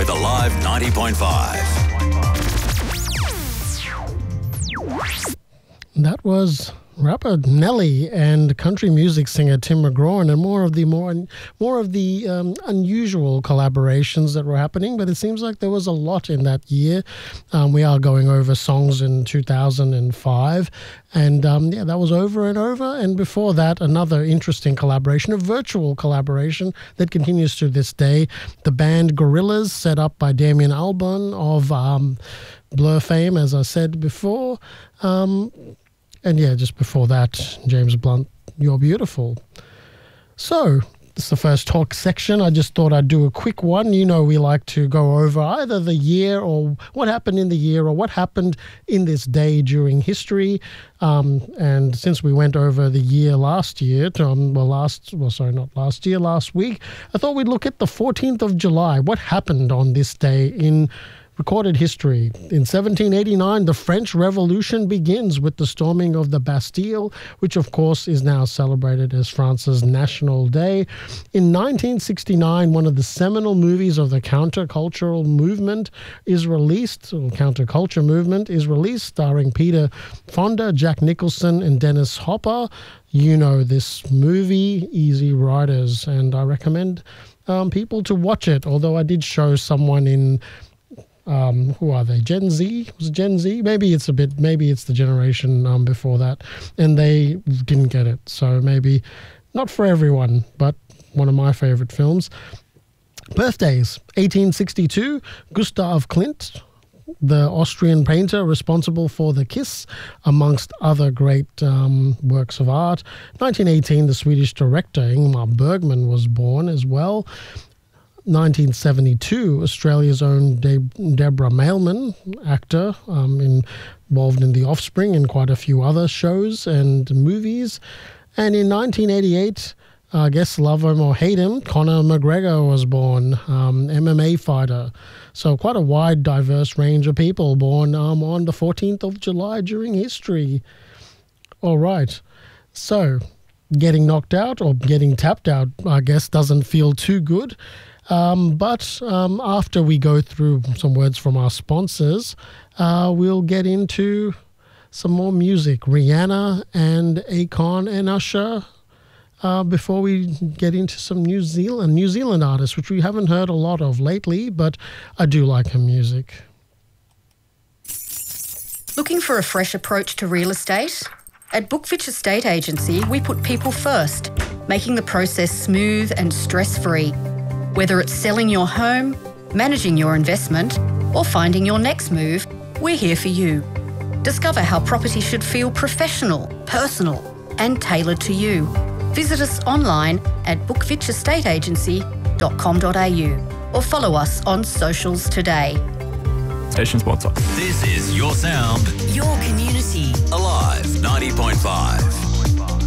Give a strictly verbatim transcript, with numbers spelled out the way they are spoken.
with Alive ninety point five. That was rapper Nelly and country music singer Tim McGraw, and more of the more more of the um, unusual collaborations that were happening. But it seems like there was a lot in that year. Um, we are going over songs in two thousand five, and um, yeah, that was Over and Over. And before that, another interesting collaboration, a virtual collaboration that continues to this day. The band Gorillaz, set up by Damien Albarn of um, Blur fame, as I said before. Um, And yeah, just before that, James Blunt, You're Beautiful. So, this is the first talk section. I just thought I'd do a quick one. You know, we like to go over either the year or what happened in the year or what happened in this day during history. Um, and since we went over the year last year, to, um, well, last, well, sorry, not last year, last week, I thought we'd look at the fourteenth of July. What happened on this day in recorded history? In seventeen eighty-nine, the French Revolution begins with the storming of the Bastille, which of course is now celebrated as France's National Day. In nineteen sixty-nine, one of the seminal movies of the countercultural movement is released, or counterculture movement is released, starring Peter Fonda, Jack Nicholson, and Dennis Hopper. You know this movie, Easy Riders, and I recommend um, people to watch it, although I did show someone in Um, who are they? Gen Z? Was it Gen Z? Maybe it's a bit, maybe it's the generation um, before that. And they didn't get it. So maybe not for everyone, but one of my favorite films. Birthdays. eighteen sixty-two, Gustav Klimt, the Austrian painter responsible for The Kiss, amongst other great um, works of art. nineteen eighteen, the Swedish director Ingmar Bergman was born as well. nineteen seventy-two, Australia's own De- Deborah Mailman, actor, um, in, involved in The Offspring and quite a few other shows and movies. And in nineteen eighty-eight, I guess love him or hate him, Conor McGregor was born, um, M M A fighter. So quite a wide, diverse range of people born um, on the fourteenth of July during history. All right. So getting knocked out or getting tapped out, I guess, doesn't feel too good. Um, but um, after we go through some words from our sponsors, uh, we'll get into some more music. Rihanna and Akon and Usher, uh, before we get into some New Zealand, New Zealand artists, which we haven't heard a lot of lately, but I do like her music. Looking for a fresh approach to real estate? At Bookfitch Estate Agency, we put people first, making the process smooth and stress-free. Whether it's selling your home, managing your investment, or finding your next move, we're here for you. Discover how property should feel professional, personal, and tailored to you. Visit us online at bookfitch estate agency dot com dot a u or follow us on socials today. Station sponsor. This is your sound, Your community. Alive ninety point five.